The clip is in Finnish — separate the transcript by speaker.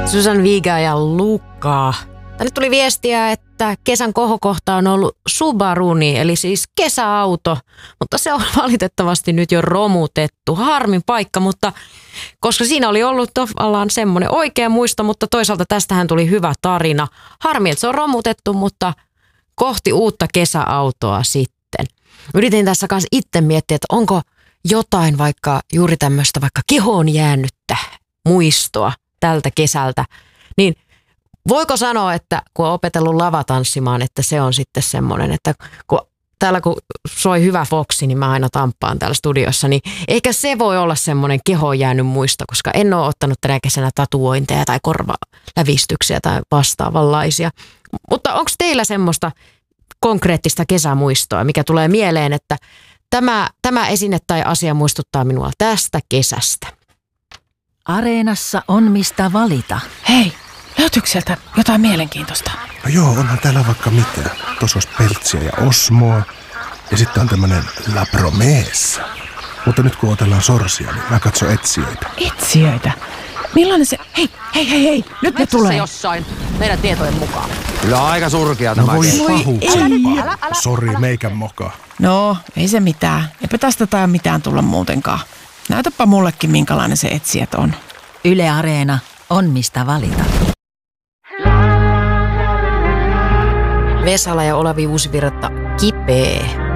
Speaker 1: Susan Viga ja Luka. Tänne tuli viestiä, että kesän kohokohta on ollut Subaruni, eli siis kesäauto, mutta se on valitettavasti nyt jo romutettu. Harmin paikka, mutta koska siinä oli ollut tavallaan semmoinen oikea muisto, mutta toisaalta tästähän tuli hyvä tarina. Harmi, että se on romutettu, mutta kohti uutta kesäautoa sitten. Yritin tässä kanssa itse miettiä, että onko jotain vaikka juuri tämmöistä vaikka kehoon jäänyttä muistoa tältä kesältä, niin voiko sanoa, että kun on opetellut lavatanssimaan, että se on sitten semmoinen, että kun soi hyvä foksi, niin mä aina tamppaan täällä studiossa, niin ehkä se voi olla semmoinen kehoon jäänyt muisto, koska en ole ottanut tänä kesänä tatuointeja tai korvalävistyksiä tai vastaavanlaisia. Mutta onko teillä semmoista konkreettista kesämuistoa, mikä tulee mieleen, että tämä esine tai asia muistuttaa minua tästä kesästä?
Speaker 2: Areenassa on mistä valita.
Speaker 3: Hei, löytyykö sieltä jotain mielenkiintoista?
Speaker 4: No joo, onhan täällä vaikka mitä. Tuossa olisi peltsiä ja osmoa. Ja sitten on tämmönen La Promessa. Mutta nyt kun otellaan sorsia, niin mä katson etsijöitä.
Speaker 3: Etsijöitä? Millainen se... Hei, nyt ne tulee.
Speaker 1: Jossain meidän tietojen mukaan.
Speaker 5: Kyllä aika surkea tämä.
Speaker 4: No voi pahuksempaa. Sori, meikän moka.
Speaker 3: No, ei se mitään. Eipä tästä tai mitään tulla muutenkaan. Näytäpä mullekin, minkälainen se etsijät on.
Speaker 2: Yle Areena on mistä valita.
Speaker 1: Vesala ja Olavi Uusivirta, Kipeä.